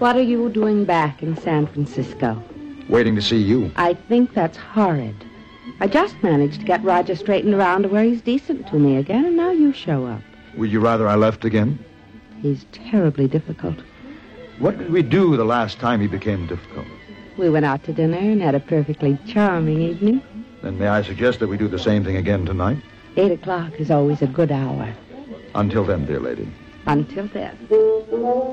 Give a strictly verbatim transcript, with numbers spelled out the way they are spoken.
What are you doing back in San Francisco? Waiting to see you. I think that's horrid. I just managed to get Roger straightened around to where he's decent to me again, and now you show up. Would you rather I left again? He's terribly difficult. What did we do the last time he became difficult? We went out to dinner and had a perfectly charming evening. Then may I suggest that we do the same thing again tonight? Eight o'clock is always a good hour. Until then, dear lady. Until then.